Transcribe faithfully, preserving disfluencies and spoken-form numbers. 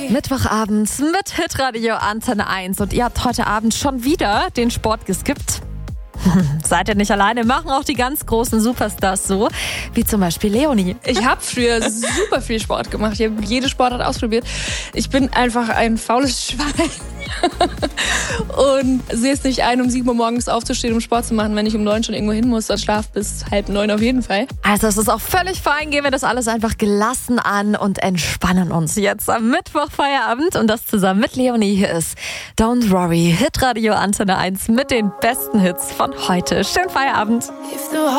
Mittwochabends mit Hitradio Antenne eins und ihr habt heute Abend schon wieder den Sport geskippt. Seid ihr nicht alleine, machen auch die ganz großen Superstars so, wie zum Beispiel Leonie. Ich habe früher super viel Sport gemacht, ich habe jede Sportart ausprobiert. Ich bin einfach ein faules Schwein und sehe es nicht ein, um sieben Uhr morgens aufzustehen, um Sport zu machen, wenn ich um neun schon irgendwo hin muss. Dann schlaf bis halb neun auf jeden Fall. Also es ist auch völlig fein, gehen wir das alles einfach gelassen an und entspannen uns jetzt am Mittwoch Feierabend und das zusammen mit Leonie. Hier ist Don't Worry, Hitradio Antenne eins mit den besten Hits von heute. Schönen Feierabend.